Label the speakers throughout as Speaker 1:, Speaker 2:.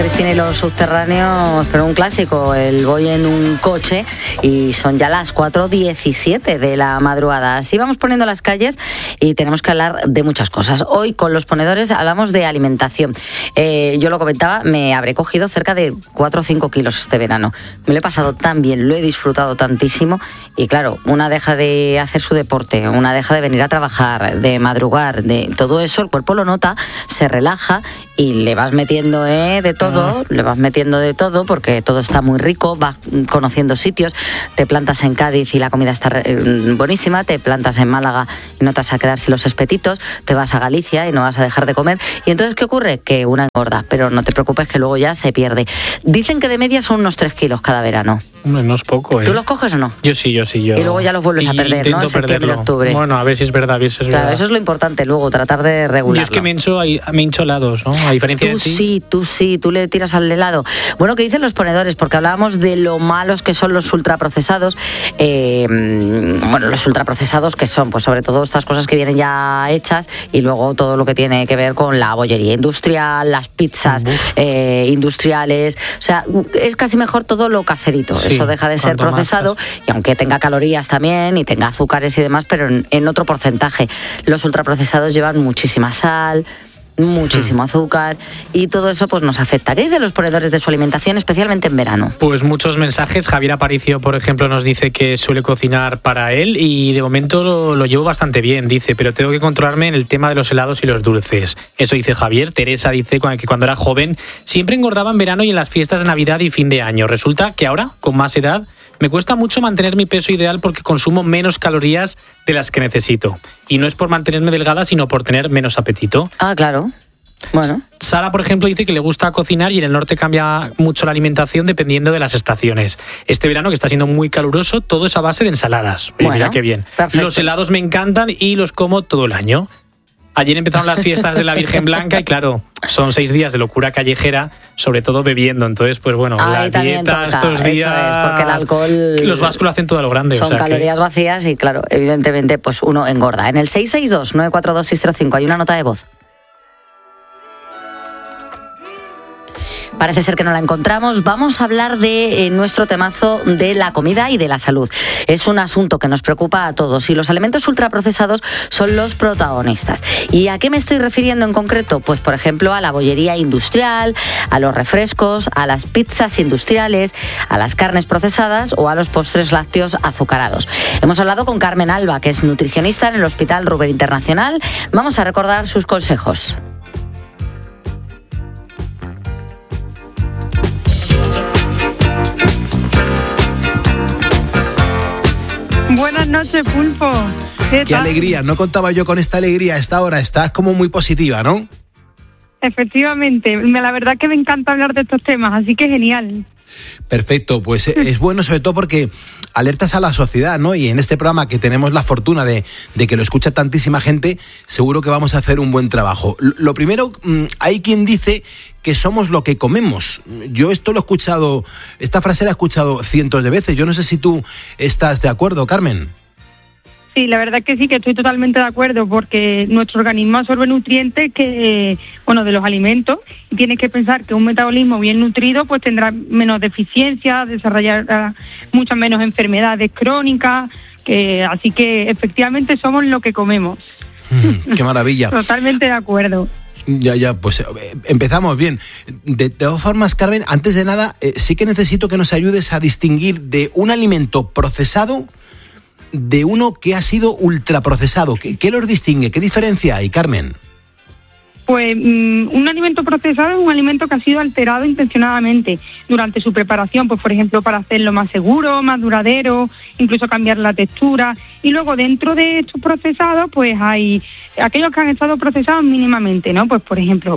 Speaker 1: Cristina y los subterráneos, pero un clásico, el voy en un coche y son ya las 4:17 de la madrugada. Así vamos poniendo las calles y tenemos que hablar de muchas cosas. Hoy con los ponedores hablamos de alimentación. Yo lo comentaba, me habré cogido cerca de 4 o 5 kilos este verano. Me lo he pasado tan bien, lo he disfrutado tantísimo y claro, una deja de hacer su deporte, una deja de venir a trabajar, de madrugar, de todo eso, el cuerpo lo nota, se relaja y le vas metiendo de todo. Le vas metiendo de todo porque todo está muy rico, vas conociendo sitios, te plantas en Cádiz y la comida está buenísima, te plantas en Málaga y no te vas a quedar sin los espetitos, te vas a Galicia y no vas a dejar de comer. Y entonces, ¿qué ocurre? Que una engorda, pero no te preocupes que luego ya se pierde. Dicen que de media son unos 3 kilos cada verano.
Speaker 2: Hombre, no es poco, ¿eh?
Speaker 1: ¿Tú los coges o no?
Speaker 2: Yo sí.
Speaker 1: Y luego ya los vuelves a perder, ¿no? En septiembre, octubre.
Speaker 2: Bueno, a ver si es verdad,
Speaker 1: Claro, eso es lo importante luego, tratar de regularlo.
Speaker 2: Yo es que me hincho helados, ¿no? A diferencia de ti.
Speaker 1: Tú sí, tú le tiras al helado. Bueno, ¿qué dicen los ponedores? Porque hablábamos de lo malos que son los ultraprocesados. Los ultraprocesados que son, pues sobre todo estas cosas que vienen ya hechas y luego todo lo que tiene que ver con la bollería industrial, las pizzas industriales. O sea, es casi mejor todo lo caserito. Sí, eso deja de ser procesado y aunque tenga calorías también y tenga azúcares y demás, pero en otro porcentaje. Los ultraprocesados llevan muchísima sal, muchísimo azúcar y todo eso pues nos afecta. ¿Qué dicen los ponedores de su alimentación, especialmente en verano?
Speaker 2: Pues muchos mensajes. Javier Aparicio, por ejemplo, nos dice que suele cocinar para él y de momento lo llevo bastante bien, dice, pero tengo que controlarme en el tema de los helados y los dulces. Eso dice Javier. Teresa dice que cuando era joven siempre engordaba en verano y en las fiestas de Navidad y fin de año. Resulta que ahora, con más edad, me cuesta mucho mantener mi peso ideal porque consumo menos calorías de las que necesito. Y no es por mantenerme delgada, sino por tener menos apetito.
Speaker 1: Ah, claro. Bueno.
Speaker 2: Sara, por ejemplo, dice que le gusta cocinar y en el norte cambia mucho la alimentación dependiendo de las estaciones. Este verano, que está siendo muy caluroso, todo es a base de ensaladas. Bueno, mira qué bien.
Speaker 1: Perfecto.
Speaker 2: Los helados me encantan y los como todo el año. Ayer empezaron las fiestas de la Virgen Blanca y claro, son 6 días de locura callejera, sobre todo bebiendo. Entonces, pues bueno, la dieta estos días...
Speaker 1: Eso es, porque el alcohol...
Speaker 2: Los vascos lo hacen todo a lo grande.
Speaker 1: Son calorías vacías y claro, evidentemente, pues uno engorda. En el 662-942-605 hay una nota de voz. Parece ser que no la encontramos. Vamos a hablar de nuestro temazo de la comida y de la salud. Es un asunto que nos preocupa a todos y los alimentos ultraprocesados son los protagonistas. ¿Y a qué me estoy refiriendo en concreto? Pues, por ejemplo, a la bollería industrial, a los refrescos, a las pizzas industriales, a las carnes procesadas o a los postres lácteos azucarados. Hemos hablado con Carmen Alba, que es nutricionista en el Hospital Ruber Internacional. Vamos a recordar sus consejos.
Speaker 3: Buenas noches, Pulpo.
Speaker 4: Qué alegría, no contaba yo con esta alegría a esta hora, estás como muy positiva, ¿no?
Speaker 3: Efectivamente, la verdad que me encanta hablar de estos temas, así que genial.
Speaker 4: Perfecto, pues es bueno sobre todo porque alertas a la sociedad, ¿no? Y en este programa que tenemos la fortuna de que lo escucha tantísima gente, seguro que vamos a hacer un buen trabajo. Lo primero, hay quien dice que somos lo que comemos. Yo esto lo he escuchado, esta frase la he escuchado cientos de veces. Yo no sé si tú estás de acuerdo, Carmen.
Speaker 3: Sí, la verdad que sí, que estoy totalmente de acuerdo, porque nuestro organismo absorbe nutrientes de los alimentos, y tienes que pensar que un metabolismo bien nutrido pues tendrá menos deficiencias, desarrollará muchas menos enfermedades crónicas, así que efectivamente somos lo que comemos.
Speaker 4: ¡Qué maravilla!
Speaker 3: Totalmente de acuerdo.
Speaker 4: Ya, pues empezamos bien. De todas formas, Carmen, antes de nada, sí que necesito que nos ayudes a distinguir de un alimento procesado de uno que ha sido ultraprocesado. ¿Qué los distingue? ¿Qué diferencia hay, Carmen?
Speaker 3: Pues un alimento procesado es un alimento que ha sido alterado intencionadamente durante su preparación, pues por ejemplo para hacerlo más seguro, más duradero, incluso cambiar la textura. Y luego dentro de estos procesados pues hay aquellos que han estado procesados mínimamente, ¿no? Pues por ejemplo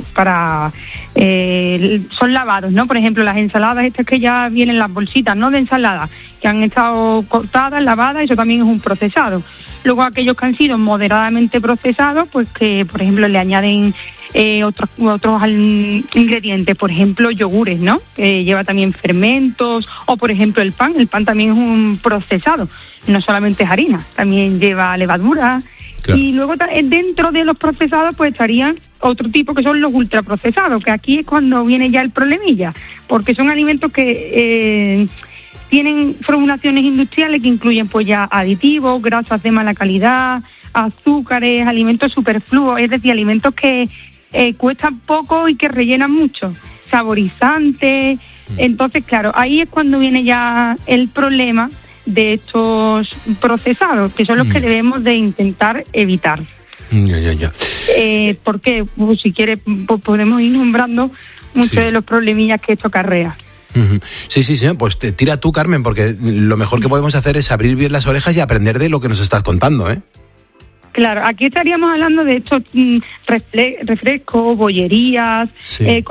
Speaker 3: son lavados, ¿no? Por ejemplo las ensaladas estas que ya vienen las bolsitas, ¿no? De ensalada, que han estado cortadas, lavadas, eso también es un procesado. Luego aquellos que han sido moderadamente procesados, pues que por ejemplo le añaden otros ingredientes, por ejemplo yogures, ¿no? Que lleva también fermentos, o por ejemplo el pan también es un procesado, no solamente es harina, también lleva levadura. Claro. Y luego dentro de los procesados pues estarían otro tipo que son los ultraprocesados, que aquí es cuando viene ya el problemilla, porque son alimentos que tienen formulaciones industriales que incluyen pues ya aditivos, grasas de mala calidad, azúcares, alimentos superfluos, es decir, alimentos que cuestan poco y que rellenan mucho, saborizantes. Entonces, claro, ahí es cuando viene ya el problema de estos procesados, que son los que debemos de intentar evitar. Porque pues, si quieres pues, podemos ir nombrando muchos de los problemillas que esto acarrea.
Speaker 4: Sí, pues tira tú, Carmen, porque lo mejor que podemos hacer es abrir bien las orejas y aprender de lo que nos estás contando, ¿eh?
Speaker 3: Claro, aquí estaríamos hablando de estos refrescos, bollerías,